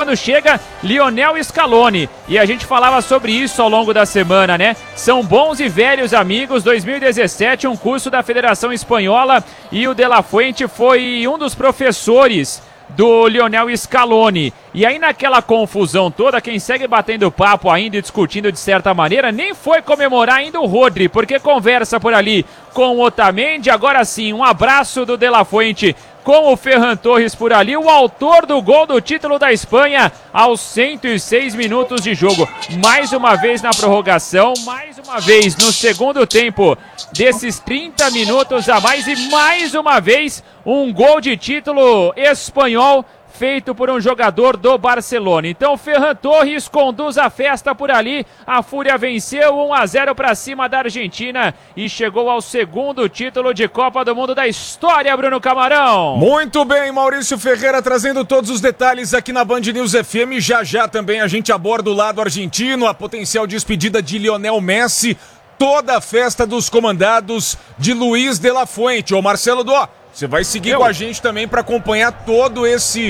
quando chega Lionel Scaloni. E a gente falava sobre isso ao longo da semana, né? São bons e velhos amigos. 2017, um curso da Federação Espanhola, e o De La Fuente foi um dos professores do Lionel Scaloni. E aí naquela confusão toda, quem segue batendo papo ainda e discutindo de certa maneira, nem foi comemorar ainda o Rodri, porque conversa por ali com o Otamendi. Agora sim, um abraço do De La Fuente com o Ferran Torres por ali, o autor do gol do título da Espanha aos 106 minutos de jogo. Mais uma vez na prorrogação, mais uma vez no segundo tempo desses 30 minutos a mais, e mais uma vez um gol de título espanhol feito por um jogador do Barcelona. Então Ferran Torres conduz a festa por ali, a Fúria venceu 1-0 para cima da Argentina e chegou ao segundo título de Copa do Mundo da história, Bruno Camarão. Muito bem, Maurício Ferreira trazendo todos os detalhes aqui na Band News FM. Já também a gente aborda o lado argentino, a potencial despedida de Lionel Messi, toda a festa dos comandados de Luiz de la Fuente. Ô Marcelo Dó, você vai seguir com a gente também para acompanhar todo esse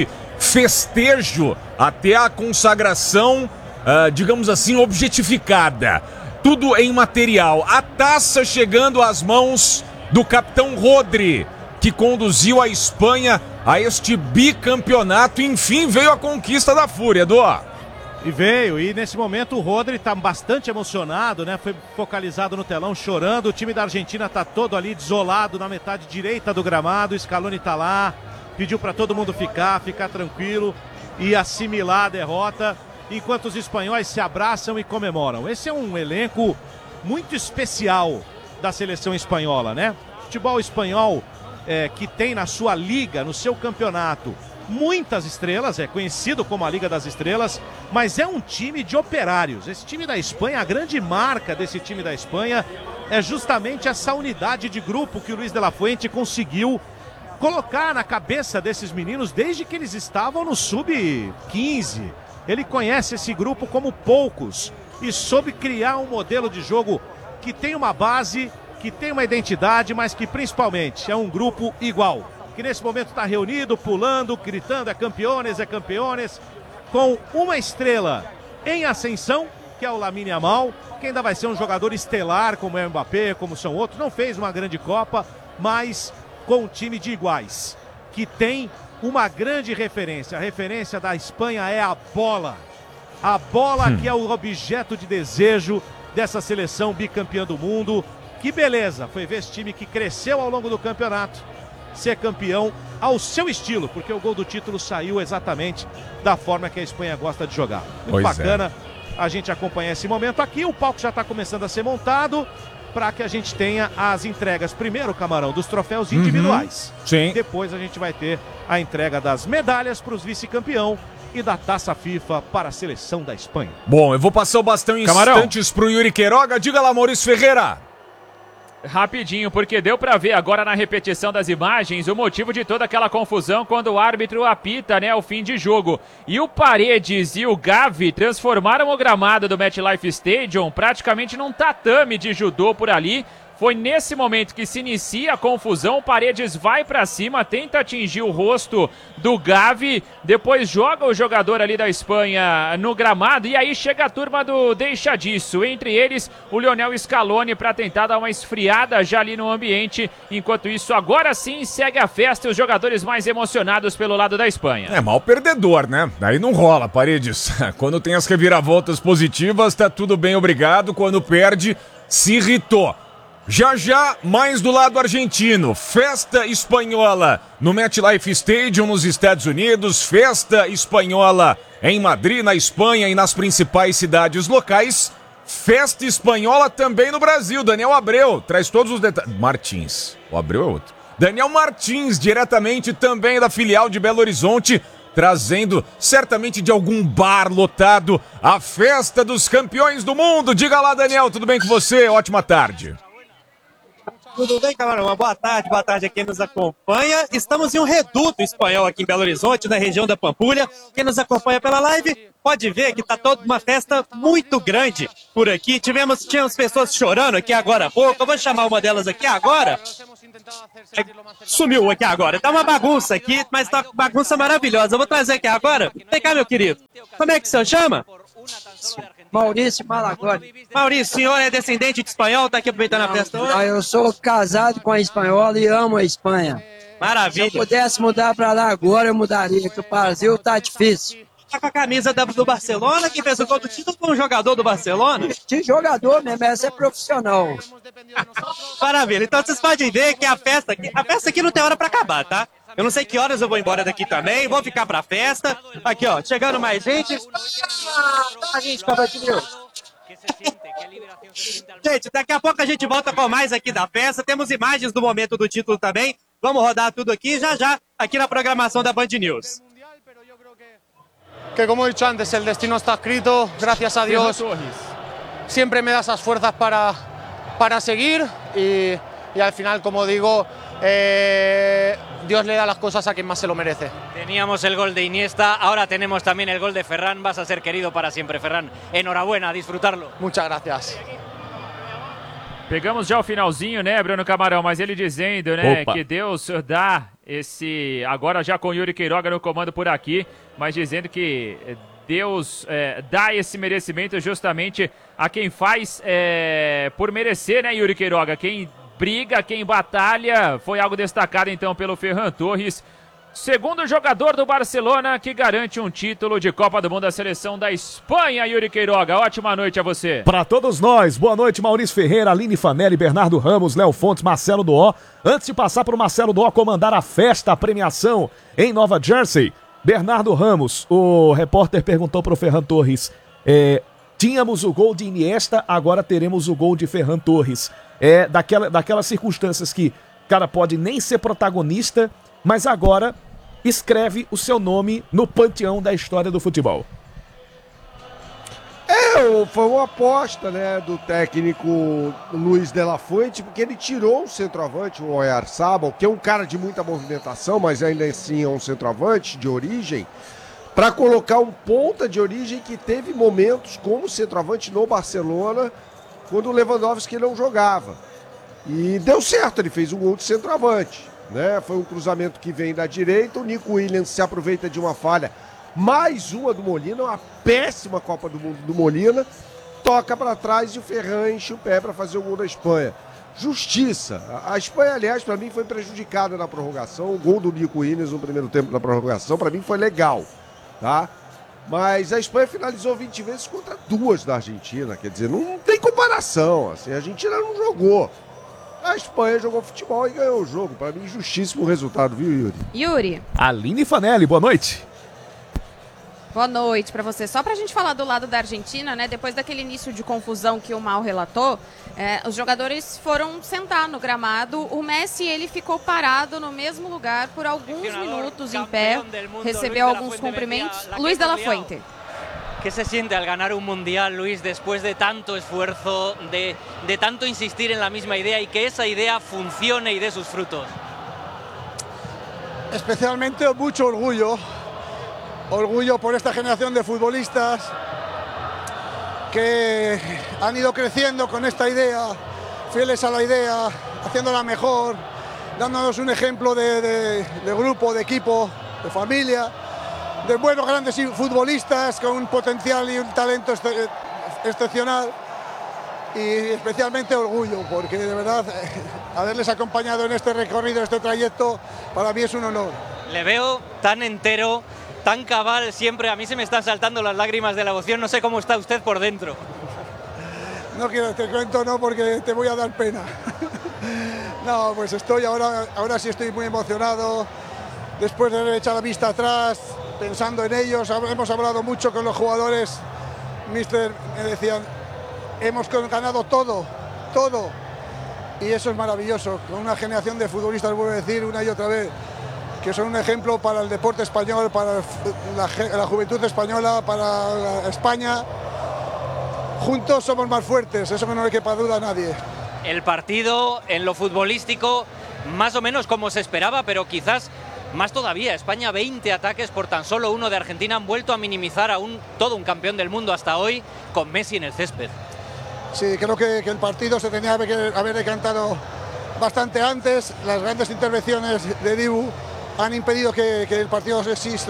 festejo até a consagração, digamos assim, objetificada. Tudo em material. A taça chegando às mãos do capitão Rodri, que conduziu a Espanha a este bicampeonato. Enfim, veio a conquista da Fúria, Dó. E veio, e nesse momento o Rodri está bastante emocionado, né? Foi focalizado no telão, chorando. O time da Argentina está todo ali desolado na metade direita do gramado. O Scaloni está lá, pediu para todo mundo ficar tranquilo e assimilar a derrota, enquanto os espanhóis se abraçam e comemoram. Esse é um elenco muito especial da seleção espanhola, né? Futebol espanhol que tem na sua liga, no seu campeonato, muitas estrelas, é conhecido como a Liga das Estrelas, mas é um time de operários. Esse time da Espanha, a grande marca desse time da Espanha é justamente essa unidade de grupo que o Luiz de la Fuente conseguiu colocar na cabeça desses meninos desde que eles estavam no sub-15. Ele conhece esse grupo como poucos e soube criar um modelo de jogo que tem uma base, que tem uma identidade, mas que principalmente é um grupo igual, que nesse momento está reunido, pulando, gritando, é campeones, com uma estrela em ascensão, que é o Lamine Yamal, que ainda vai ser um jogador estelar, como é o Mbappé, como são outros. Não fez uma grande Copa, mas com um time de iguais, que tem uma grande referência. A referência da Espanha é a bola. A bola que é o objeto de desejo dessa seleção bicampeã do mundo. Que beleza, foi ver esse time que cresceu ao longo do campeonato ser campeão ao seu estilo, porque o gol do título saiu exatamente da forma que a Espanha gosta de jogar. Muito bacana a gente acompanhar esse momento aqui. O palco já está começando a ser montado para que a gente tenha as entregas, primeiro, Camarão, dos troféus individuais. Sim. Depois a gente vai ter a entrega das medalhas para os vice-campeão e da Taça FIFA para a seleção da Espanha. Bom, eu vou passar o bastão em instantes para o Yuri Queiroga. Diga lá, Maurício Ferreira. Rapidinho, porque deu pra ver agora na repetição das imagens o motivo de toda aquela confusão quando o árbitro apita, né, o fim de jogo. E o Paredes e o Gavi transformaram o gramado do MetLife Stadium praticamente num tatame de judô por ali. Foi nesse momento que se inicia a confusão. O Paredes vai pra cima, tenta atingir o rosto do Gavi, depois joga o jogador ali da Espanha no gramado, e aí chega a turma do deixa disso, entre eles o Lionel Scaloni, para tentar dar uma esfriada já ali no ambiente. Enquanto isso, agora sim segue a festa e os jogadores mais emocionados pelo lado da Espanha. É mal perdedor, né? Aí não rola, Paredes. Quando tem as reviravoltas positivas, tá tudo bem, obrigado. Quando perde, se irritou. Já, mais do lado argentino, festa espanhola no MetLife Stadium nos Estados Unidos, festa espanhola em Madrid, na Espanha e nas principais cidades locais, festa espanhola também no Brasil. Daniel Abreu traz todos os detalhes. Martins, o Abreu é outro. Daniel Martins, diretamente também da filial de Belo Horizonte, trazendo certamente de algum bar lotado a festa dos campeões do mundo. Diga lá, Daniel, tudo bem com você? Ótima tarde. Tudo bem, Camarão? Uma boa tarde a quem nos acompanha. Estamos em um reduto espanhol aqui em Belo Horizonte, na região da Pampulha. Quem nos acompanha pela live pode ver que está toda uma festa muito grande por aqui. Tínhamos pessoas chorando aqui agora há pouco. Eu vou chamar uma delas aqui agora Sumiu aqui agora. Tá uma bagunça aqui, mas tá uma bagunça maravilhosa. Eu vou trazer aqui agora. Vem cá, meu querido. Como é que o senhor chama? Maurício Malagoli. Maurício, o senhor é descendente de espanhol, tá aqui aproveitando a festa hoje? Eu sou casado com a espanhola e amo a Espanha. Se Maravilha. eu pudesse mudar para lá agora, eu mudaria, que o Brasil tá difícil. Tá com a camisa do Barcelona, quem fez o gol do título foi um jogador do Barcelona. De jogador mesmo, essa é profissional. Maravilha, então vocês podem ver que a festa aqui não tem hora pra acabar, tá? Eu não sei que horas eu vou embora daqui também, vou ficar pra festa. Aqui, ó, chegando mais gente. A gente, gente, daqui a pouco a gente volta com mais aqui da festa. Temos imagens do momento do título também. Vamos rodar tudo aqui já aqui na programação da Band News. Que como he dicho antes, el destino está escrito, gracias a Dios siempre me da esas fuerzas para seguir y al final, como digo, Dios le da las cosas a quien más se lo merece. Teníamos el gol de Iniesta, ahora tenemos también el gol de Ferran, vas a ser querido para siempre, Ferran. Enhorabuena, a disfrutarlo. Muchas gracias. Pegamos já o finalzinho, né, Bruno Camarão? Mas ele dizendo, né, Opa. que Deus dá esse... Agora já com o Yuri Queiroga no comando por aqui, mas dizendo que Deus dá esse merecimento justamente a quem faz por merecer, né, Yuri Queiroga? Quem briga, quem batalha, foi algo destacado então pelo Ferran Torres. Segundo jogador do Barcelona que garante um título de Copa do Mundo da seleção da Espanha, Yuri Queiroga. Ótima noite a você. Para todos nós, boa noite, Maurício Ferreira, Aline Fanelli, Bernardo Ramos, Léo Fontes, Marcelo Doó. Antes de passar para o Marcelo Doó comandar a festa, a premiação em Nova Jersey, Bernardo Ramos, o repórter perguntou para o Ferran Torres, tínhamos o gol de Iniesta, agora teremos o gol de Ferran Torres. Daquelas circunstâncias que o cara pode nem ser protagonista, mas agora escreve o seu nome no panteão da história do futebol. Foi uma aposta, né, do técnico Luiz de la Fuente, porque ele tirou o centroavante, o Oyarzabal, que é um cara de muita movimentação, mas ainda assim é um centroavante de origem, para colocar um ponta de origem que teve momentos como centroavante no Barcelona, quando o Lewandowski não jogava. E deu certo, ele fez um gol de centroavante, né? Foi um cruzamento que vem da direita, o Nico Williams se aproveita de uma falha, mais uma do Molina, uma péssima Copa do Mundo do Molina, toca para trás e o Ferran enche o pé para fazer o gol da Espanha. Justiça. A Espanha, aliás, para mim foi prejudicada na prorrogação, o gol do Nico Williams no primeiro tempo da prorrogação, para mim foi legal, tá? Mas a Espanha finalizou 20 vezes contra 2 da Argentina, quer dizer, não tem comparação, assim, a Argentina não jogou. A Espanha jogou futebol e ganhou o jogo. Para mim, justíssimo resultado, viu, Yuri? Yuri. Aline Fanelli, boa noite. Boa noite para você. Só para a gente falar do lado da Argentina, né? Depois daquele início de confusão que o Mal relatou, os jogadores foram sentar no gramado. O Messi, ele ficou parado no mesmo lugar por alguns minutos em pé, recebeu alguns cumprimentos. Luis de la Fuente. ¿Qué se siente al ganar un mundial, Luis, después de tanto esfuerzo, de tanto insistir en la misma idea y que esa idea funcione y dé sus frutos? Especialmente mucho orgullo. Orgullo por esta generación de futbolistas que han ido creciendo con esta idea, fieles a la idea, haciéndola mejor, dándonos un ejemplo de grupo, de equipo, de familia, de buenos grandes futbolistas con un potencial y un talento excepcional, y especialmente orgullo porque de verdad haberles acompañado en este recorrido, este trayecto, para mí es un honor. Le veo tan entero, tan cabal siempre, a mí se me están saltando las lágrimas de la emoción, no sé cómo está usted por dentro. No quiero, te cuento no porque te voy a dar pena. No, pues estoy ahora sí estoy muy emocionado, después de haber echado la vista atrás, pensando en ellos. Hemos hablado mucho con los jugadores, mister, me decían, hemos ganado todo, y eso es maravilloso, con una generación de futbolistas, vuelvo a decir una y otra vez, que son un ejemplo para el deporte español, para la juventud española, para España. Juntos somos más fuertes, eso no le quepa duda a nadie. El partido en lo futbolístico, más o menos como se esperaba, pero quizás más todavía. España 20 ataques por tan solo uno de Argentina, han vuelto a minimizar a todo un campeón del mundo hasta hoy con Messi en el césped. Sí, creo que el partido se tenía que haber decantado bastante antes. Las grandes intervenciones de Dibu han impedido que el partido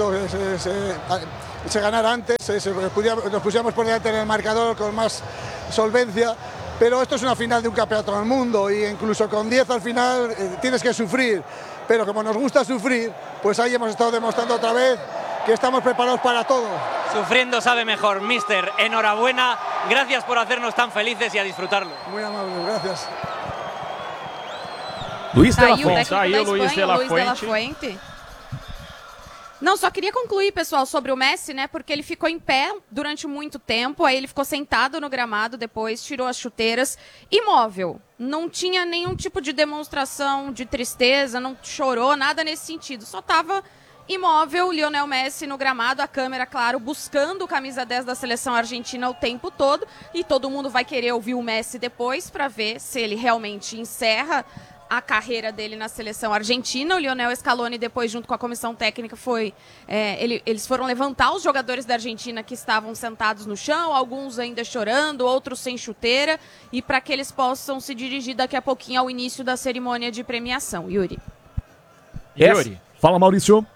se ganara antes, nos pusiéramos por delante en el marcador con más solvencia, pero esto es una final de un campeonato del mundo y incluso con 10 al final tienes que sufrir, pero como nos gusta sufrir, pues ahí hemos estado demostrando otra vez que estamos preparados para todo. Sufriendo sabe mejor, mister. Enhorabuena, gracias por hacernos tan felices y a disfrutarlo. Muy amable, gracias. Luiz de la Aí o Fuente. técnico da Espanha, Luiz de la Fuente. Não, só queria concluir, pessoal, sobre o Messi, né? Porque ele ficou em pé durante muito tempo, aí ele ficou sentado no gramado depois, tirou as chuteiras, imóvel. Não tinha nenhum tipo de demonstração de tristeza, não chorou, nada nesse sentido. Só estava imóvel, Lionel Messi no gramado, a câmera, claro, buscando o camisa 10 da seleção argentina o tempo todo. E todo mundo vai querer ouvir o Messi depois para ver se ele realmente encerra a carreira dele na seleção argentina. O Lionel Scaloni, depois, junto com a comissão técnica, eles foram levantar os jogadores da Argentina que estavam sentados no chão, alguns ainda chorando, outros sem chuteira, e para que eles possam se dirigir daqui a pouquinho ao início da cerimônia de premiação. Yuri. Yuri. Fala, Maurício.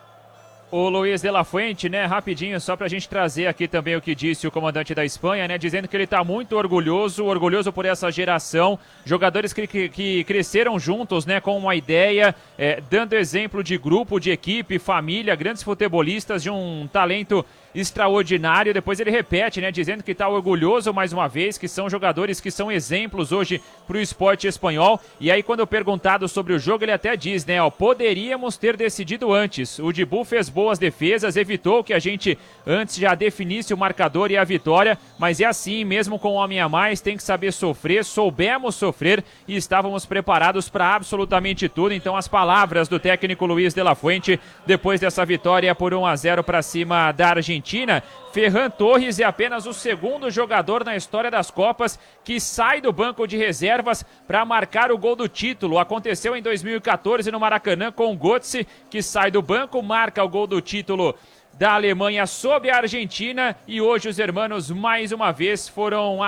O Luiz de la Fuente, né, rapidinho, só pra gente trazer aqui também o que disse o comandante da Espanha, né, dizendo que ele tá muito orgulhoso por essa geração, jogadores que cresceram juntos, né, com uma ideia, dando exemplo de grupo, de equipe, família, grandes futebolistas, de um talento extraordinário. Depois ele repete, né, dizendo que está orgulhoso mais uma vez, que são jogadores que são exemplos hoje para o esporte espanhol. E aí, quando perguntado sobre o jogo, ele até diz, né, poderíamos ter decidido antes. O Dibu fez boas defesas, evitou que a gente antes já definisse o marcador e a vitória, mas é assim, mesmo com um homem a mais, tem que saber sofrer, soubemos sofrer e estávamos preparados para absolutamente tudo. Então, as palavras do técnico Luiz de la Fuente, depois dessa vitória por 1-0 para cima da Argentina. Ferran Torres é apenas o segundo jogador na história das Copas que sai do banco de reservas para marcar o gol do título. Aconteceu em 2014 no Maracanã com o Götze, que sai do banco, marca o gol do título da Alemanha sob a Argentina, e hoje os hermanos mais uma vez foram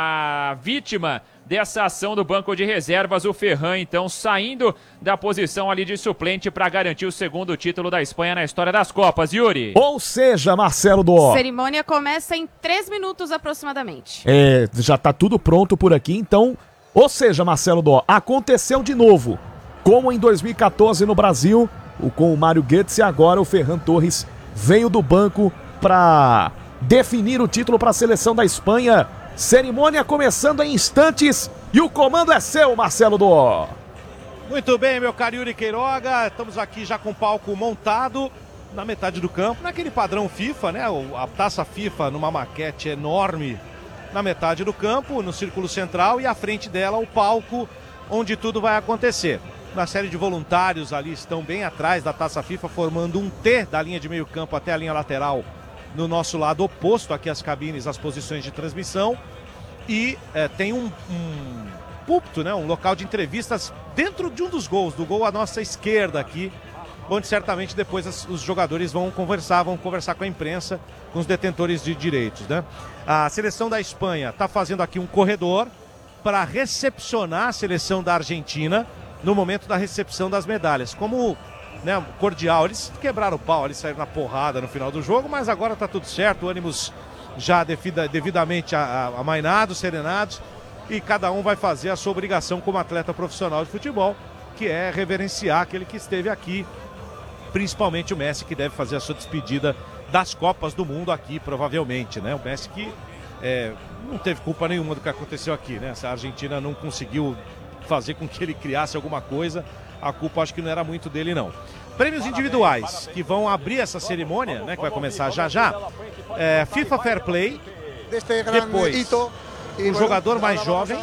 a vítima dessa ação do banco de reservas. O Ferran, então, saindo da posição ali de suplente para garantir o segundo título da Espanha na história das Copas. Yuri. Ou seja, Marcelo Dó. A cerimônia começa em 3 minutos aproximadamente. Já tá tudo pronto por aqui, então. Ou seja, Marcelo Dó, aconteceu de novo. Como em 2014 no Brasil, com o Mário Götze, agora o Ferran Torres veio do banco para definir o título para a seleção da Espanha. Cerimônia começando em instantes e o comando é seu, Marcelo Dó. Muito bem, meu caro Yuri Queiroga, estamos aqui já com o palco montado na metade do campo, naquele padrão FIFA, né? A taça FIFA numa maquete enorme na metade do campo, no círculo central, e à frente dela o palco onde tudo vai acontecer. Uma série de voluntários ali estão bem atrás da taça FIFA, formando um T da linha de meio campo até a linha lateral, no nosso lado oposto aqui às cabines, às posições de transmissão. E tem um púlpito, né, um local de entrevistas dentro de um dos gols, do gol à nossa esquerda aqui, onde certamente depois os jogadores vão conversar com a imprensa, com os detentores de direitos, né? A seleção da Espanha está fazendo aqui um corredor para recepcionar a seleção da Argentina no momento da recepção das medalhas. Como, né, cordial, eles quebraram o pau, eles saíram na porrada no final do jogo, mas agora tá tudo certo, ânimos já devidamente amainados, serenados, e cada um vai fazer a sua obrigação como atleta profissional de futebol, que é reverenciar aquele que esteve aqui, principalmente o Messi, que deve fazer a sua despedida das Copas do Mundo aqui, provavelmente, né? O Messi que não teve culpa nenhuma do que aconteceu aqui, né? Se a Argentina não conseguiu fazer com que ele criasse alguma coisa, a culpa acho que não era muito dele, não. Prêmios individuais que vão abrir essa cerimônia, né, que vai começar já. FIFA Fair Play, depois o jogador mais jovem,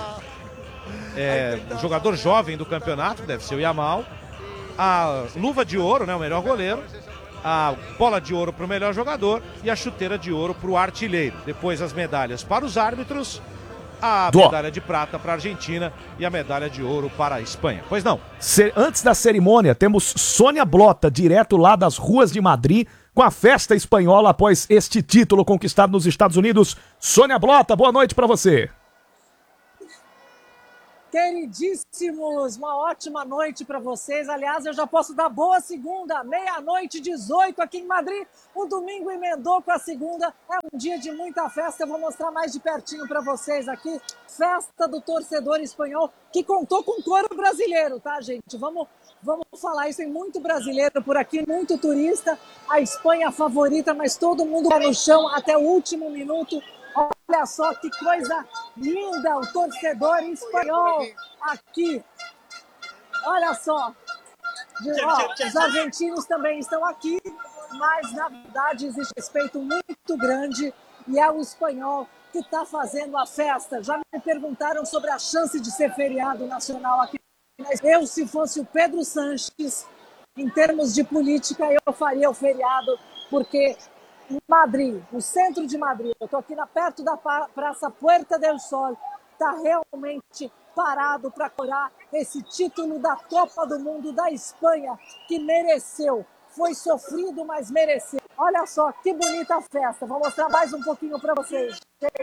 o jogador jovem do campeonato, que deve ser o Yamal, a luva de ouro, né, o melhor goleiro, a bola de ouro para o melhor jogador e a chuteira de ouro para o artilheiro. Depois as medalhas para os árbitros, a medalha de prata para a Argentina e a medalha de ouro para a Espanha. Pois não. Antes da cerimônia, temos Sônia Blota, direto lá das ruas de Madrid, com a festa espanhola após este título conquistado nos Estados Unidos. Sônia Blota, boa noite para você. Queridíssimos, uma ótima noite para vocês. Aliás, eu já posso dar boa segunda, 00:18 aqui em Madrid. O domingo emendou com a segunda. É um dia de muita festa. Eu vou mostrar mais de pertinho para vocês aqui. Festa do torcedor espanhol, que contou com coro brasileiro, tá, gente? Vamos falar isso. Tem muito brasileiro por aqui, muito turista. A Espanha favorita, mas todo mundo vai no chão até o último minuto. Olha só que coisa linda, o torcedor espanhol aqui. Olha só. Os argentinos também estão aqui, mas na verdade existe respeito muito grande e é o espanhol que está fazendo a festa. Já me perguntaram sobre a chance de ser feriado nacional aqui. Eu, se fosse o Pedro Sánchez, em termos de política, eu faria o feriado, porque Madrid, no centro de Madrid, eu estou aqui perto da Praça Puerta del Sol, está realmente parado para corar esse título da Copa do Mundo da Espanha, que mereceu. Foi sofrido, mas mereceu. Olha só que bonita a festa. Vou mostrar mais um pouquinho para vocês.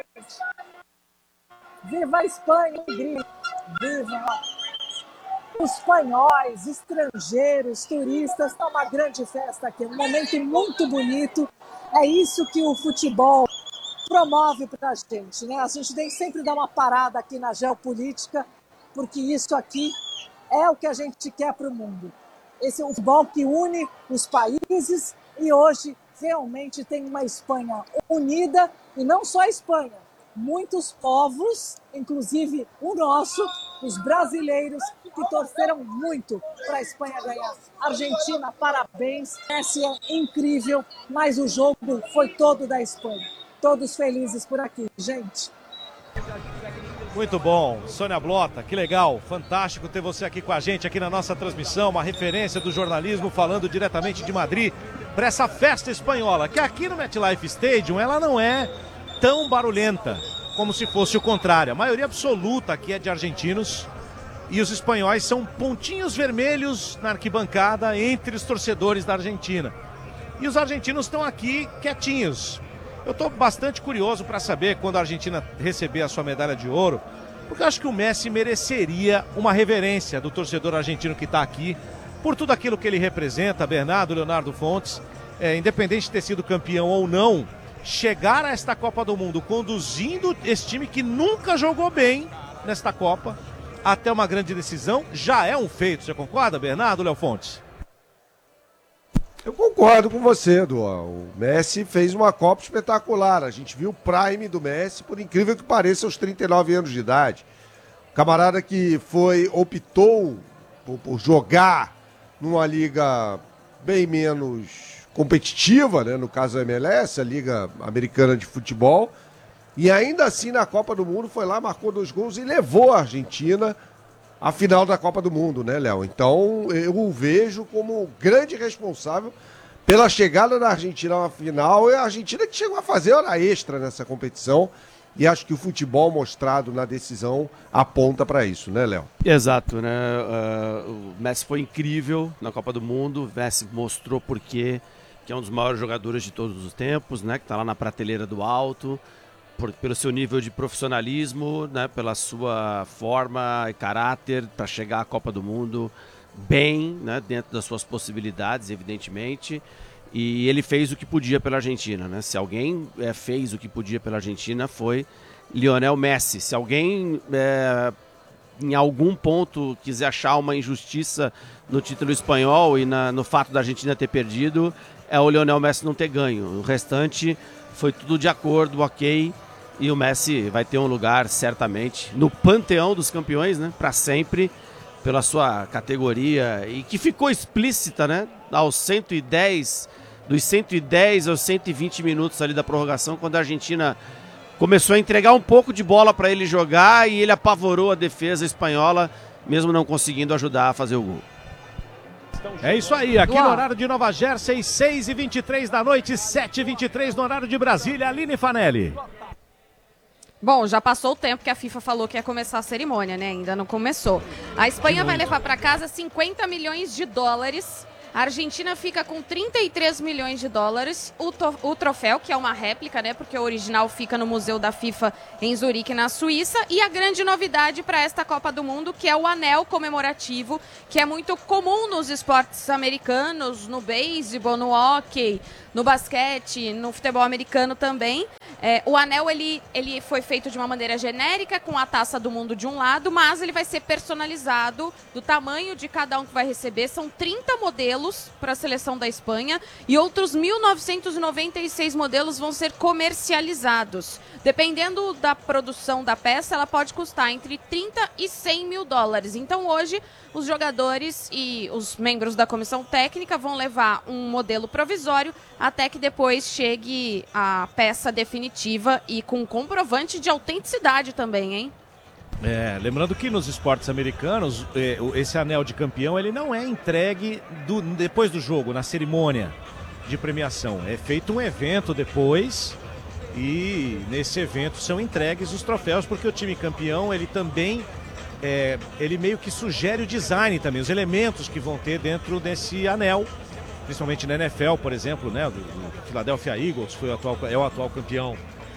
Viva a Espanha! Viva! Os espanhóis, estrangeiros, turistas, está uma grande festa aqui, um momento muito bonito. É isso que o futebol promove para a gente, né? A gente tem que sempre dar uma parada aqui na geopolítica, porque isso aqui é o que a gente quer para o mundo. Esse é um futebol que une os países e hoje realmente tem uma Espanha unida, e não só a Espanha, muitos povos, inclusive o nosso, os brasileiros, que torceram muito para a Espanha ganhar. Argentina, parabéns, Messi é incrível, mas o jogo foi todo da Espanha. Todos felizes por aqui, gente. Muito bom, Sônia Blota, que legal, fantástico ter você aqui com a gente, aqui na nossa transmissão, uma referência do jornalismo falando diretamente de Madrid para essa festa espanhola, que aqui no MetLife Stadium ela não é tão barulhenta como se fosse o contrário. A maioria absoluta aqui é de argentinos e os espanhóis são pontinhos vermelhos na arquibancada entre os torcedores da Argentina. E os argentinos estão aqui quietinhos. Eu estou bastante curioso para saber quando a Argentina receber a sua medalha de ouro, porque eu acho que o Messi mereceria uma reverência do torcedor argentino que está aqui, por tudo aquilo que ele representa, Bernardo, Leonardo Fontes, independente de ter sido campeão ou não, chegar a esta Copa do Mundo conduzindo esse time que nunca jogou bem nesta Copa até uma grande decisão, já é um feito. Você concorda, Bernardo, Léo Fontes? Eu concordo com você, Edu. O Messi fez uma Copa espetacular. A gente viu o prime do Messi, por incrível que pareça, aos 39 anos de idade. O camarada que optou por jogar numa liga bem menos competitiva, né? No caso da MLS, a Liga Americana de Futebol. E ainda assim, na Copa do Mundo, foi lá, marcou 2 gols e levou a Argentina à final da Copa do Mundo, né, Léo? Então, eu o vejo como grande responsável pela chegada da Argentina à final. É a Argentina que chegou a fazer hora extra nessa competição. E acho que o futebol mostrado na decisão aponta para isso, né, Léo? Exato, né? O Messi foi incrível na Copa do Mundo. O Messi mostrou por quê, que é um dos maiores jogadores de todos os tempos, né? Que está lá na prateleira do alto. Pelo seu nível de profissionalismo, né, pela sua forma e caráter para chegar à Copa do Mundo bem, né, dentro das suas possibilidades, evidentemente. E ele fez o que podia pela Argentina, né? Se alguém fez o que podia pela Argentina foi Lionel Messi. Se alguém em algum ponto quiser achar uma injustiça no título espanhol e no fato da Argentina ter perdido, é o Lionel Messi não ter ganho. O restante foi tudo de acordo, ok. E o Messi vai ter um lugar, certamente, no panteão dos campeões, né? Para sempre, pela sua categoria. E que ficou explícita, né? Dos 110 aos 120 minutos ali da prorrogação, quando a Argentina começou a entregar um pouco de bola para ele jogar e ele apavorou a defesa espanhola, mesmo não conseguindo ajudar a fazer o gol. É isso aí, aqui no horário de Nova Jersey, 6h23 da noite, 7h23 no horário de Brasília, Aline Fanelli. Bom, já passou o tempo que a FIFA falou que ia começar a cerimônia, né? Ainda não começou. A Espanha vai levar para casa 50 milhões de dólares A Argentina fica com 33 milhões de dólares. O troféu, que é uma réplica, né? Porque o original fica no Museu da FIFA em Zurique, na Suíça. E a grande novidade para esta Copa do Mundo, que é o anel comemorativo, que é muito comum nos esportes americanos, no beisebol, no hóquei, no basquete, no futebol americano também. O anel, ele foi feito de uma maneira genérica, com a taça do mundo de um lado, mas ele vai ser personalizado do tamanho de cada um que vai receber. São 30 modelos para a seleção da Espanha e outros 1.996 modelos vão ser comercializados. Dependendo da produção da peça, ela pode custar entre 30 e 100 mil dólares. Então hoje os jogadores e os membros da comissão técnica vão levar um modelo provisório até que depois chegue a peça definitiva e com comprovante de autenticidade também, hein? Lembrando que nos esportes americanos, esse anel de campeão ele não é entregue depois do jogo, na cerimônia de premiação. É feito um evento depois e nesse evento são entregues os troféus, porque o time campeão ele também ele meio que sugere o design também, os elementos que vão ter dentro desse anel, principalmente na NFL, por exemplo, né? Do Philadelphia Eagles é o atual campeão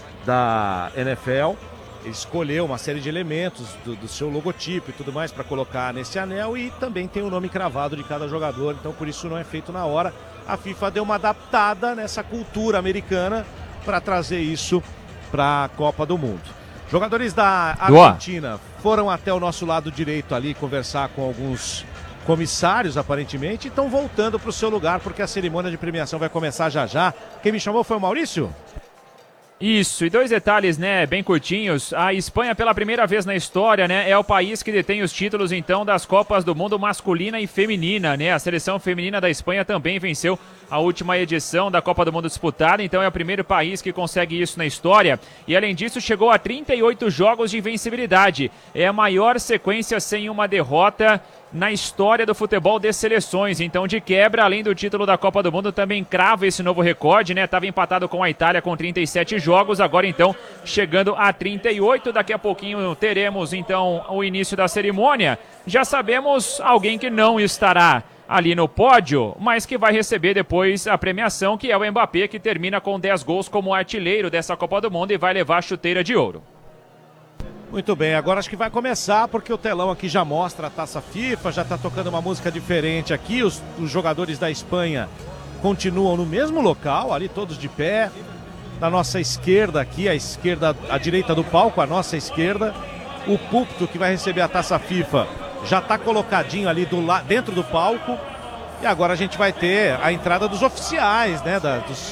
da NFL. Ele escolheu uma série de elementos do seu logotipo e tudo mais para colocar nesse anel e também tem o nome cravado de cada jogador, então por isso não é feito na hora. A FIFA deu uma adaptada nessa cultura americana para trazer isso para a Copa do Mundo. Jogadores da Argentina foram até o nosso lado direito ali conversar com alguns comissários, aparentemente, e estão voltando para o seu lugar porque a cerimônia de premiação vai começar já já. Quem me chamou foi o Maurício? Isso, e 2 detalhes, né, bem curtinhos. A Espanha, pela primeira vez na história, né, é o país que detém os títulos, então, das Copas do Mundo masculina e feminina, né? A seleção feminina da Espanha também venceu a última edição da Copa do Mundo disputada, então é o primeiro país que consegue isso na história. E, além disso, chegou a 38 jogos de invencibilidade. É a maior sequência sem uma derrota na história do futebol de seleções. Então, de quebra, além do título da Copa do Mundo, também crava esse novo recorde, né? Estava empatado com a Itália com 37 jogos, agora então chegando a 38. Daqui a pouquinho teremos então o início da cerimônia. Já sabemos alguém que não estará ali no pódio, mas que vai receber depois a premiação, que é o Mbappé, que termina com 10 gols como artilheiro dessa Copa do Mundo e vai levar a chuteira de ouro. Muito bem, agora acho que vai começar, porque o telão aqui já mostra a Taça FIFA, já está tocando uma música diferente aqui, os jogadores da Espanha continuam no mesmo local, ali todos de pé, na nossa esquerda aqui, à direita do palco, à nossa esquerda, o púlpito que vai receber a Taça FIFA já está colocadinho ali dentro do palco, e agora a gente vai ter a entrada dos oficiais, né,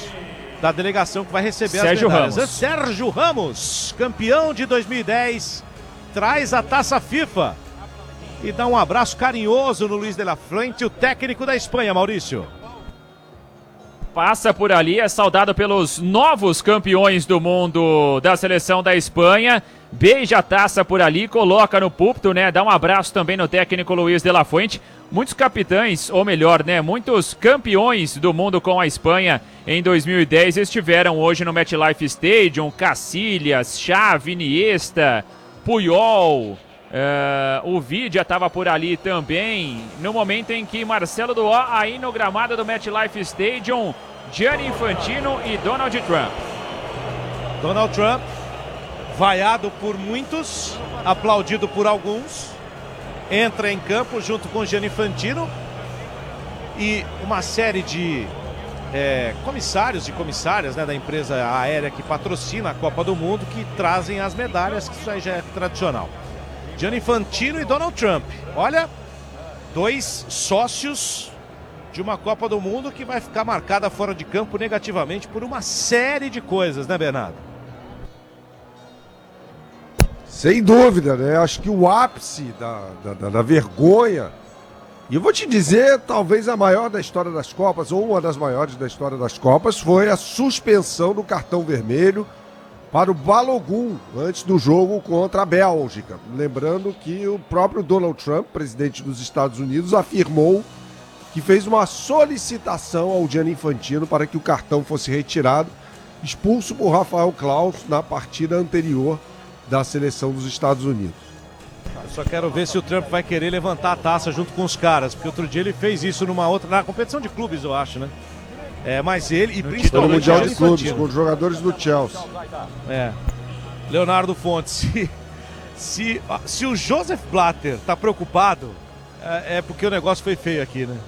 da delegação que vai receber Sérgio as medalhas. Ramos. Sérgio Ramos, campeão de 2010, traz a Taça FIFA e dá um abraço carinhoso no Luiz de la Fuente, o técnico da Espanha, Maurício. Passa por ali, é saudado pelos novos campeões do mundo da seleção da Espanha. Beija a taça por ali, coloca no púlpito, né? Dá um abraço também no técnico Luiz de la Fuente. Muitos capitães, ou melhor, né? Muitos campeões do mundo com a Espanha em 2010 estiveram hoje no MetLife Stadium. Casillas, Xavi, Iniesta, Puyol, o Vidia estava por ali também. No momento em que Marcelo Duó, aí no gramado do MetLife Stadium, Gianni Infantino e Donald Trump. Donald Trump, vaiado por muitos, aplaudido por alguns, entra em campo junto com Gianni Infantino e uma série de comissários e comissárias, né, da empresa aérea que patrocina a Copa do Mundo, que trazem as medalhas, que isso aí já é tradicional. Gianni Infantino e Donald Trump. Olha, 2 sócios de uma Copa do Mundo que vai ficar marcada fora de campo negativamente por uma série de coisas, né, Bernardo? Sem dúvida, né? Acho que o ápice da vergonha, e eu vou te dizer, talvez a maior da história das Copas, ou uma das maiores da história das Copas, foi a suspensão do cartão vermelho para o Balogun antes do jogo contra a Bélgica. Lembrando que o próprio Donald Trump, presidente dos Estados Unidos, afirmou que fez uma solicitação ao Gianni Infantino para que o cartão fosse retirado, expulso por Rafael Claus na partida anterior da seleção dos Estados Unidos. Eu só quero ver se o Trump vai querer levantar a taça junto com os caras, porque outro dia ele fez isso na competição de clubes, eu acho, né? Mas ele, e principalmente no Mundial de Clubes, com os jogadores do Chelsea. Leonardo Fontes, se o Joseph Blatter tá preocupado, é porque o negócio foi feio aqui, né?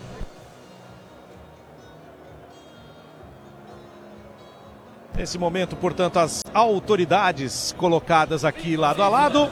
Nesse momento, portanto, as autoridades colocadas aqui lado a lado.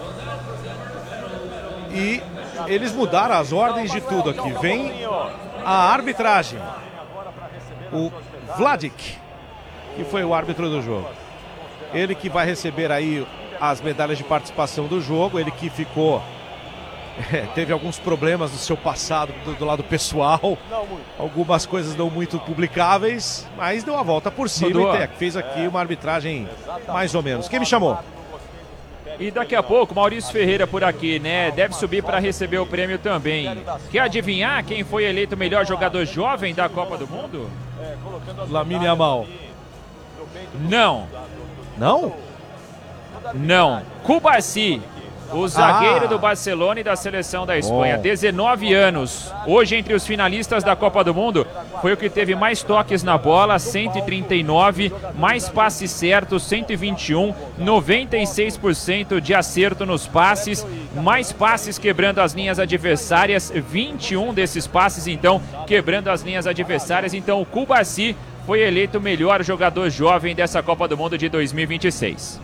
E eles mudaram as ordens de tudo aqui. Vem a arbitragem. O Vladic, que foi o árbitro do jogo. Ele que vai receber aí as medalhas de participação do jogo. Ele que ficou... teve alguns problemas no seu passado do lado pessoal. Algumas coisas não muito publicáveis, mas deu a volta por cima e fez aqui uma arbitragem mais ou menos. Quem me chamou? E daqui a pouco, Maurício Ferreira por aqui, né? Deve subir para receber o prêmio também. Quer adivinhar quem foi eleito o melhor jogador jovem da Copa do Mundo? Lamine Yamal. Não. Não? Não. Cubarsí. O zagueiro do Barcelona e da seleção da Espanha, 19 anos. Hoje, entre os finalistas da Copa do Mundo, foi o que teve mais toques na bola, 139, mais passes certos, 121, 96% de acerto nos passes, mais passes quebrando as linhas adversárias, 21 desses passes, então, quebrando as linhas adversárias. Então, o Cubarsí foi eleito o melhor jogador jovem dessa Copa do Mundo de 2026.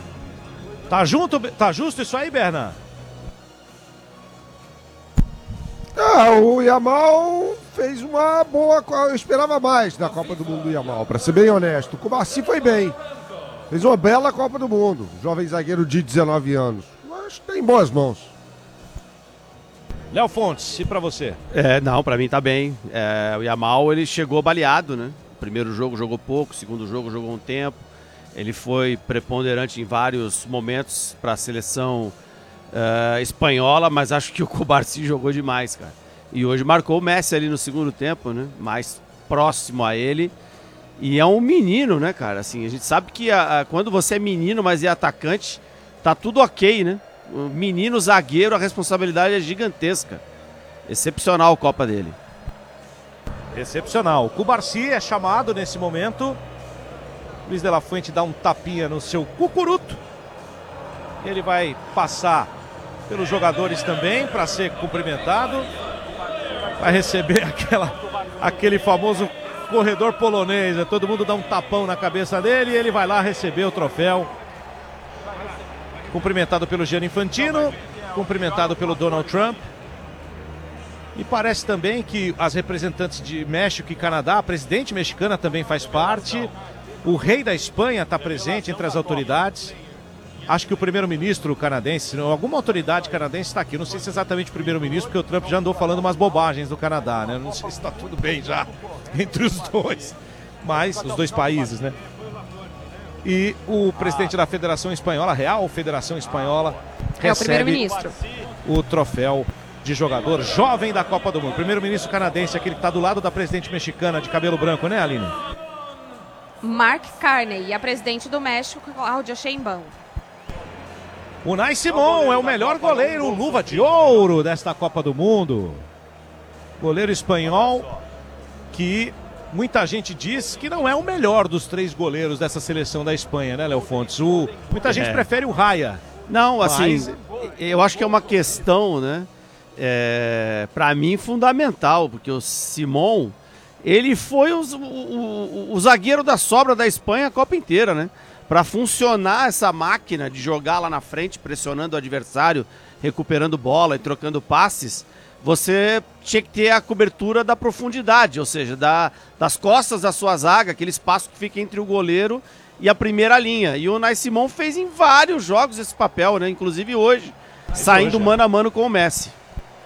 Tá justo isso aí, Berna? O Yamal fez uma boa... Eu esperava mais da Copa do Mundo do Yamal, pra ser bem honesto. O Cubarsí foi bem. Fez uma bela Copa do Mundo. Jovem zagueiro de 19 anos. Acho que tá em boas mãos. Léo Fontes, e pra você? Não, pra mim tá bem. O Yamal, ele chegou baleado, né? Primeiro jogo jogou pouco, segundo jogo jogou um tempo. Ele foi preponderante em vários momentos para a seleção espanhola, mas acho que o Cubarsí jogou demais, cara. E hoje marcou o Messi ali no segundo tempo, né? Mais próximo a ele. E é um menino, né, cara? Assim, a gente sabe que quando você é menino, mas é atacante, tá tudo ok, né? O menino zagueiro, a responsabilidade é gigantesca. Excepcional a Copa dele. Excepcional. O Cubarsí é chamado nesse momento. Luiz de la Fuente dá um tapinha no seu cucuruto. Ele vai passar pelos jogadores também para ser cumprimentado. Vai receber aquele famoso corredor polonês. Todo mundo dá um tapão na cabeça dele e ele vai lá receber o troféu. Cumprimentado pelo Gianni Infantino, cumprimentado pelo Donald Trump. E parece também que as representantes de México e Canadá, a presidente mexicana também faz parte. O rei da Espanha está presente entre as autoridades. Acho que o primeiro-ministro canadense, alguma autoridade canadense está aqui. Não sei se é exatamente o primeiro-ministro, porque o Trump já andou falando umas bobagens do Canadá, né? Não sei se está tudo bem já entre os dois. Mas, os dois países, né? E o presidente da Federação Espanhola, Real Federação Espanhola, recebe o troféu de jogador jovem da Copa do Mundo. Primeiro-ministro canadense, aquele que está do lado da presidente mexicana de cabelo branco, né, Aline? Mark Carney e a presidente do México, Cláudia Sheinbaum. Unai Simón é o melhor goleiro, luva de ouro desta Copa do Mundo. Goleiro espanhol que muita gente diz que não é o melhor dos três goleiros dessa seleção da Espanha, né, Léo Fontes? Muita gente prefere o Raya. Não, assim, eu acho que é uma questão, né, para mim fundamental, porque o Simón, ele foi o zagueiro da sobra da Espanha a Copa inteira, né? Para funcionar essa máquina de jogar lá na frente, pressionando o adversário, recuperando bola e trocando passes, você tinha que ter a cobertura da profundidade, ou seja, das costas da sua zaga, aquele espaço que fica entre o goleiro e a primeira linha. E o Unai Simón fez em vários jogos esse papel, né? Inclusive hoje, saindo mano a mano com o Messi.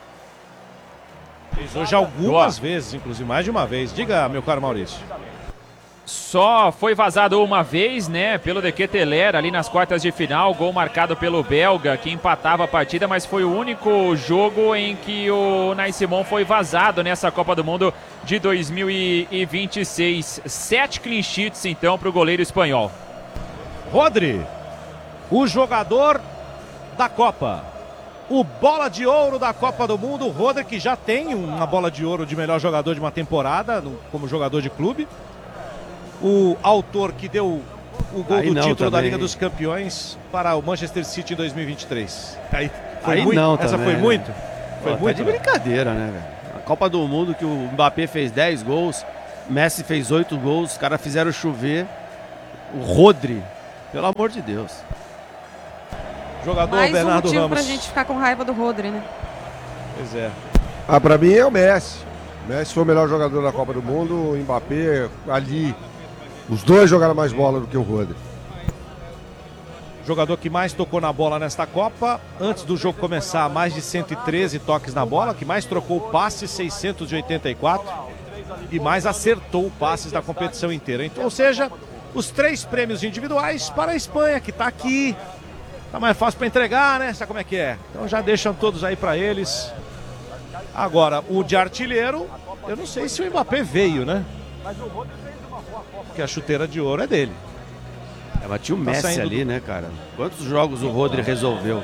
Fez hoje algumas vezes, inclusive mais de uma vez. Diga, meu caro Maurício. Só foi vazado uma vez, né, pelo De Ketelaere ali nas quartas de final, gol marcado pelo belga, que empatava a partida, mas foi o único jogo em que o Unai Simón foi vazado nessa Copa do Mundo de 2026. 7 clean sheets, então, para o goleiro espanhol. Rodri, o jogador da Copa. o bola de ouro da Copa do Mundo. O Rodri, que já tem uma bola de ouro de melhor jogador de uma temporada como jogador de clube. O autor que deu o gol do título da Liga dos Campeões para o Manchester City em 2023. Foi muito? Não, essa também, foi muito? Foi muito, de brincadeira, né, velho? A Copa do Mundo que o Mbappé fez 10 gols, Messi fez 8 gols, os caras fizeram chover. O Rodri, pelo amor de Deus. Jogador Mais Bernardo motivo Ramos. pra gente ficar com raiva do Rodri, né? Pois é. Pra mim é o Messi. O Messi foi o melhor jogador da Copa do Mundo, o Mbappé ali. Os dois jogaram mais bola do que o Rodri. Jogador que mais tocou na bola nesta Copa. Antes do jogo começar, mais de 113 toques na bola. Que mais trocou passes, 684. E mais acertou passes da competição inteira. Então, ou seja, os 3 prêmios individuais para a Espanha, que está aqui. Tá mais fácil para entregar, né? Sabe como é que é? Então já deixam todos aí para eles. Agora, o de artilheiro, eu não sei se o Mbappé veio, né? Porque a chuteira de ouro é dele. Mas tinha o Messi ali, né, cara? Quantos jogos o Rodri resolveu?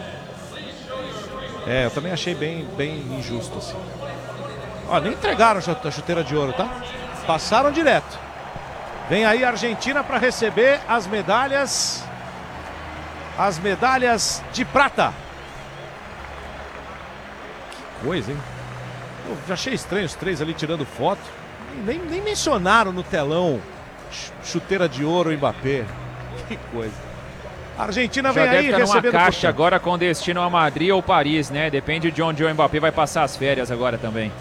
Eu também achei bem injusto, assim. Ó, nem entregaram a chuteira de ouro, tá? Passaram direto. Vem aí a Argentina para receber as medalhas. As medalhas de prata. Que coisa, hein? Eu já achei estranho os 3 ali tirando foto. Nem mencionaram no telão chuteira de ouro Mbappé. Que coisa. A Argentina vem aí recebendo uma caixa agora com destino a Madrid ou Paris, né? Depende de onde o Mbappé vai passar as férias agora também.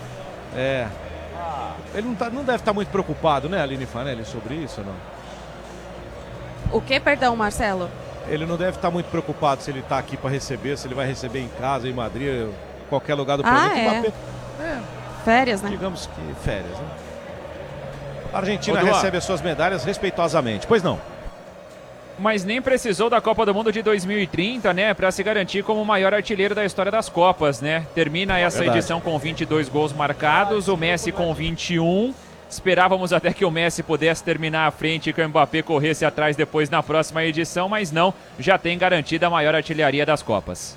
Ele não deve estar muito preocupado, né, Aline Fanelli, sobre isso, não? O que, perdão, Marcelo? Ele não deve estar muito preocupado se ele está aqui para receber, se ele vai receber em casa, em Madrid, qualquer lugar do planeta. Mbappé. Férias, né? Digamos que férias, né? A Argentina recebe as suas medalhas respeitosamente. Pois não. Mas nem precisou da Copa do Mundo de 2030, né, para se garantir como o maior artilheiro da história das Copas, né? Termina essa edição com 22 gols marcados, o Messi com 21. Esperávamos até que o Messi pudesse terminar à frente e que o Mbappé corresse atrás depois na próxima edição, mas não, já tem garantida a maior artilharia das Copas.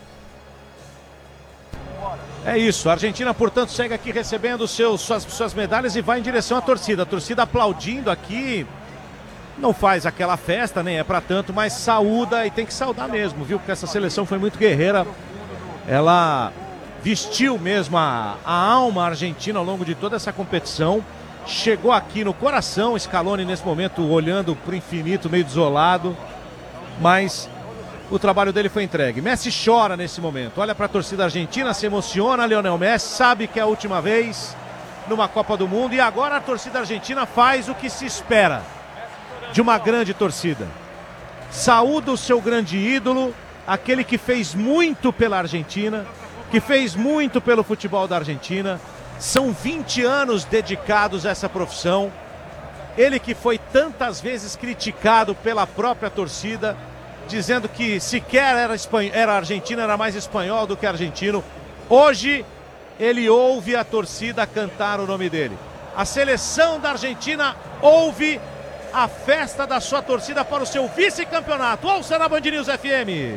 É isso, a Argentina, portanto, segue aqui recebendo suas medalhas e vai em direção à torcida. A torcida aplaudindo aqui, não faz aquela festa, nem é pra tanto, mas saúda e tem que saudar mesmo, viu? Porque essa seleção foi muito guerreira. Ela vestiu mesmo a alma argentina ao longo de toda essa competição. Chegou aqui no coração, Scaloni nesse momento olhando pro infinito, meio desolado, mas o trabalho dele foi entregue. Messi chora nesse momento, olha para a torcida argentina, se emociona, Lionel Messi, sabe que é a última vez numa Copa do Mundo e agora a torcida argentina faz o que se espera de uma grande torcida. Saúda o seu grande ídolo, aquele que fez muito pela Argentina, que fez muito pelo futebol da Argentina. São 20 anos dedicados a essa profissão. Ele que foi tantas vezes criticado pela própria torcida, dizendo que sequer era argentino, era mais espanhol do que argentino. Hoje, ele ouve a torcida cantar o nome dele. A seleção da Argentina ouve a festa da sua torcida para o seu vice-campeonato. Ouça na Band News FM.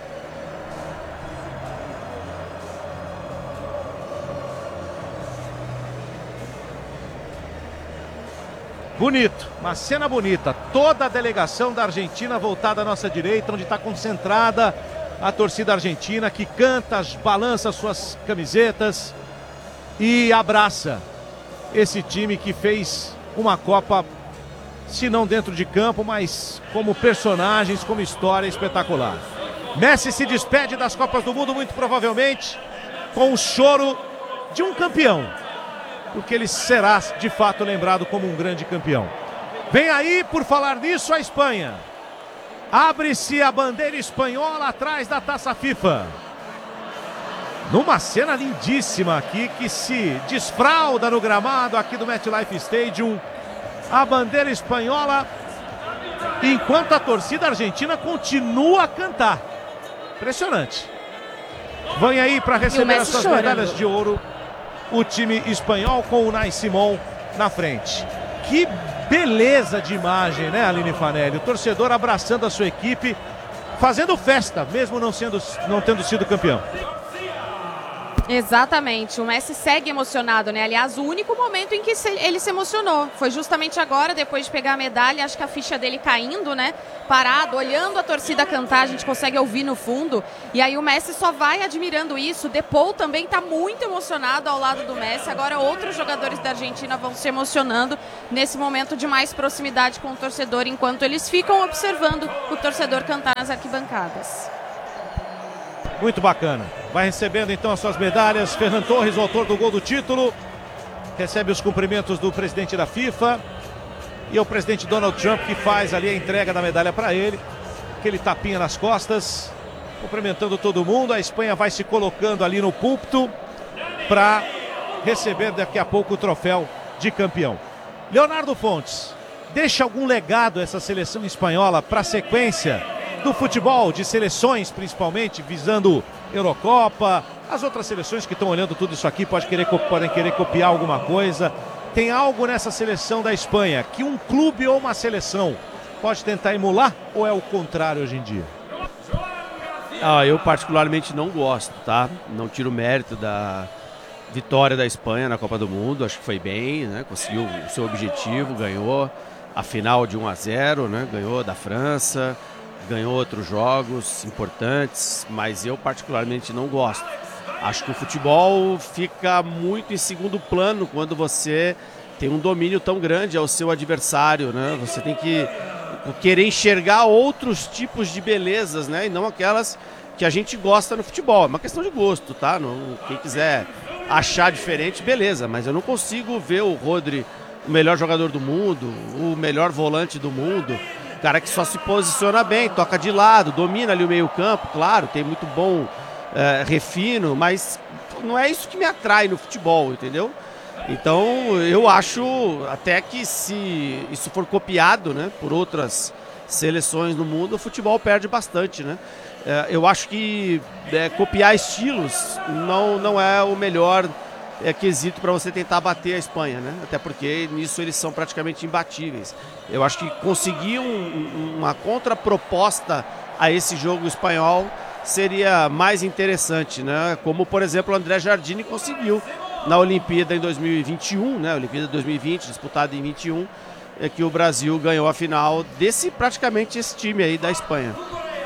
Bonito, uma cena bonita. Toda a delegação da Argentina voltada à nossa direita, onde está concentrada a torcida argentina, que canta, balança suas camisetas e abraça esse time que fez uma Copa, se não dentro de campo, mas como personagens, como história espetacular. Messi se despede das Copas do Mundo, muito provavelmente com o choro de um campeão, porque ele será de fato lembrado como um grande campeão. Vem aí, por falar nisso, a Espanha. Abre-se a bandeira espanhola atrás da Taça FIFA. Numa cena lindíssima aqui, que se desfralda no gramado aqui do MetLife Stadium. A bandeira espanhola, enquanto a torcida argentina continua a cantar. Impressionante. Vem aí para receber as suas medalhas de ouro o time espanhol com o Unai Simón na frente. Que beleza de imagem, né, Aline Fanelli? O torcedor abraçando a sua equipe, fazendo festa, mesmo não tendo sido campeão. Exatamente, o Messi segue emocionado, né? Aliás, o único momento em que ele se emocionou foi justamente agora, depois de pegar a medalha, acho que a ficha dele caindo, né? Parado, olhando a torcida cantar, a gente consegue ouvir no fundo. E aí o Messi só vai admirando isso. De Paul também está muito emocionado ao lado do Messi. Agora outros jogadores da Argentina vão se emocionando nesse momento de mais proximidade com o torcedor, enquanto eles ficam observando o torcedor cantar nas arquibancadas. Muito bacana. Vai recebendo então as suas medalhas. Ferran Torres, o autor do gol do título, recebe os cumprimentos do presidente da FIFA e o presidente Donald Trump, que faz ali a entrega da medalha para ele. Aquele tapinha nas costas, cumprimentando todo mundo. A Espanha vai se colocando ali no púlpito para receber daqui a pouco o troféu de campeão. Leonardo Fontes, deixa algum legado essa seleção espanhola para a sequência do futebol, de seleções principalmente, visando Eurocopa, as outras seleções que estão olhando tudo isso aqui podem querer copiar alguma coisa. Tem algo nessa seleção da Espanha que um clube ou uma seleção pode tentar emular, ou é o contrário hoje em dia? Eu particularmente não gosto, tá? Não tiro o mérito da vitória da Espanha na Copa do Mundo, acho que foi bem, né? Conseguiu o seu objetivo, ganhou a final de 1-0, né? Ganhou da França, ganhou outros jogos importantes, mas eu particularmente não gosto. Acho que o futebol fica muito em segundo plano quando você tem um domínio tão grande ao seu adversário, né? Você tem que querer enxergar outros tipos de belezas, né? E não aquelas que a gente gosta no futebol. É uma questão de gosto, tá? Quem quiser achar diferente, beleza, mas eu não consigo ver o Rodri o melhor jogador do mundo, o melhor volante do mundo, cara que só se posiciona bem, toca de lado, domina ali o meio campo, claro, tem muito bom refino, mas não é isso que me atrai no futebol, entendeu? Então eu acho até que se isso for copiado, né, por outras seleções no mundo, o futebol perde bastante, né? Eu acho que copiar estilos não é o melhor quesito para você tentar bater a Espanha, né? Até porque nisso eles são praticamente imbatíveis. Eu acho que conseguir uma contraproposta a esse jogo espanhol seria mais interessante, né? Como, por exemplo, o André Jardine conseguiu na Olimpíada em 2021, né? A Olimpíada de 2020, disputada em 21, que o Brasil ganhou a final praticamente esse time aí da Espanha.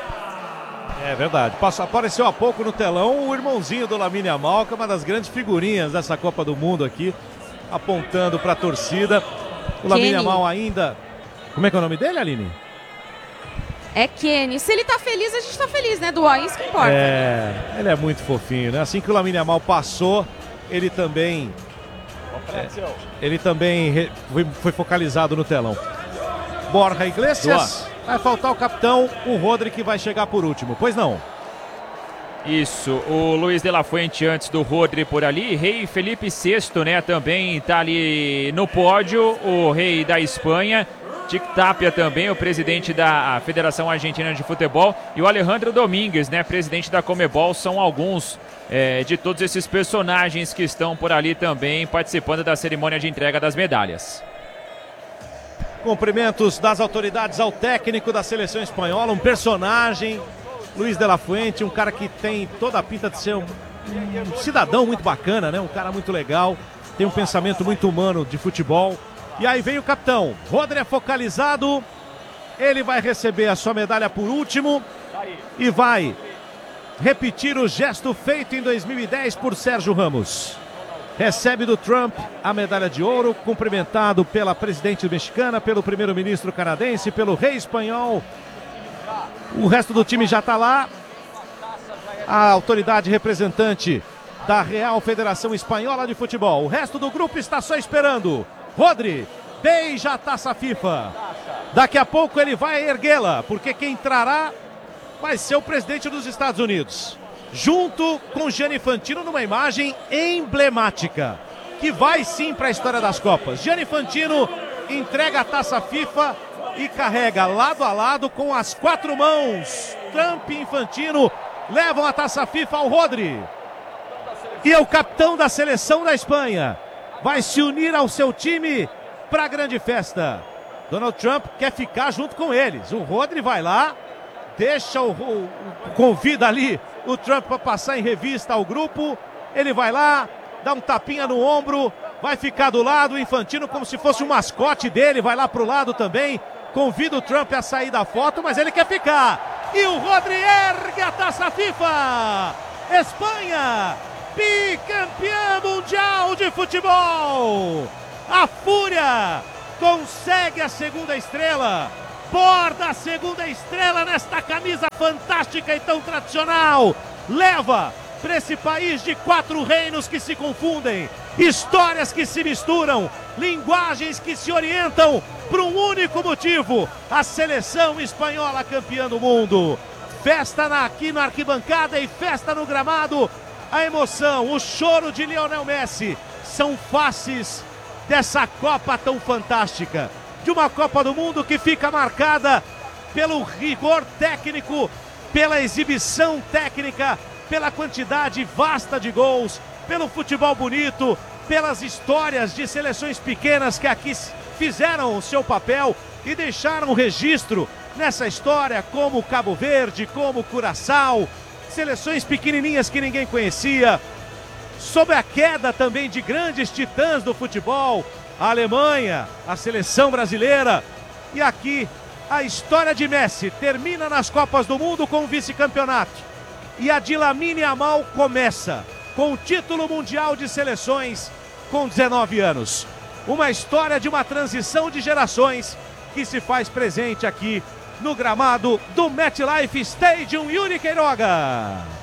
É verdade. Apareceu há pouco no telão o irmãozinho do Lamine Yamal, que é uma das grandes figurinhas dessa Copa do Mundo aqui, apontando para a torcida. O Lamine Yamal ainda... Como é que é o nome dele, Aline? É Kenny. Se ele tá feliz, a gente tá feliz, né, Duó? Isso que importa. Ele é muito fofinho, né? Assim que o Lamine Yamal passou, ele também... foi focalizado no telão. Borja Iglesias... Duó. Vai faltar o capitão, o Rodri, que vai chegar por último. Pois não? Isso, o Luiz de la Fuente antes do Rodri por ali. Rei Felipe VI, né, também tá ali no pódio. O rei da Espanha. Tic Tapia também, o presidente da Federação Argentina de Futebol. E o Alejandro Domingues, né, presidente da Conmebol. São alguns de todos esses personagens que estão por ali também participando da cerimônia de entrega das medalhas. Cumprimentos das autoridades ao técnico da seleção espanhola, um personagem, Luiz de la Fuente, um cara que tem toda a pinta de ser um cidadão muito bacana, né? Um cara muito legal, tem um pensamento muito humano de futebol. E aí vem o capitão, Rodri é focalizado, ele vai receber a sua medalha por último e vai repetir o gesto feito em 2010 por Sérgio Ramos. Recebe do Trump a medalha de ouro, cumprimentado pela presidente mexicana, pelo primeiro-ministro canadense, pelo rei espanhol. O resto do time já está lá. A autoridade representante da Real Federação Espanhola de Futebol. O resto do grupo está só esperando. Rodri beija a taça FIFA. Daqui a pouco ele vai erguê-la, porque quem entrará vai ser o presidente dos Estados Unidos. Junto com Gianni Infantino numa imagem emblemática, que vai sim para a história das Copas. Gianni Infantino entrega a taça FIFA e carrega lado a lado com as 4 mãos. Trump e Infantino levam a taça FIFA ao Rodri. E é o capitão da seleção da Espanha. Vai se unir ao seu time para a grande festa. Donald Trump quer ficar junto com eles. O Rodri vai lá, convida ali o Trump para passar em revista ao grupo. Ele vai lá, dá um tapinha no ombro, vai ficar do lado, o Infantino como se fosse o mascote dele, vai lá pro lado também, convida o Trump a sair da foto, mas ele quer ficar. E o Rodri ergue a taça FIFA. Espanha, bicampeã mundial de futebol. A Fúria consegue a segunda estrela. Borda a segunda estrela nesta camisa fantástica e tão tradicional. Leva para esse país de 4 reinos que se confundem, histórias que se misturam, linguagens que se orientam por um único motivo: a seleção espanhola campeã do mundo. Festa aqui na arquibancada e festa no gramado. A emoção, o choro de Lionel Messi são faces dessa Copa tão fantástica. De uma Copa do Mundo que fica marcada pelo rigor técnico, pela exibição técnica, pela quantidade vasta de gols, pelo futebol bonito, pelas histórias de seleções pequenas que aqui fizeram o seu papel e deixaram registro nessa história, como Cabo Verde, como Curaçao, seleções pequenininhas que ninguém conhecia, sob a queda também de grandes titãs do futebol, a Alemanha, a seleção brasileira. E aqui a história de Messi termina nas Copas do Mundo com o vice-campeonato. E a de Lamine Yamal começa com o título mundial de seleções com 19 anos. Uma história de uma transição de gerações que se faz presente aqui no gramado do MetLife Stadium, Yuri Queiroga.